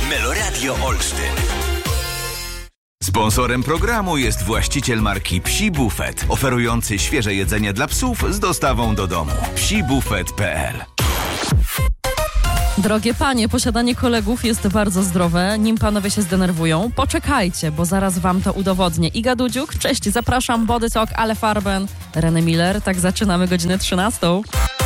Meloradio Olsztyn. Sponsorem programu jest właściciel marki Psi Buffet, oferujący świeże jedzenie dla psów z dostawą do domu. psibufet.pl. Drogie panie, posiadanie kolegów jest bardzo zdrowe, nim panowie się zdenerwują. Poczekajcie, bo zaraz wam to udowodnię. Iga Dudziuk, cześć, zapraszam, Body Talk, Ale Farben, René Miller. Tak zaczynamy godzinę 13.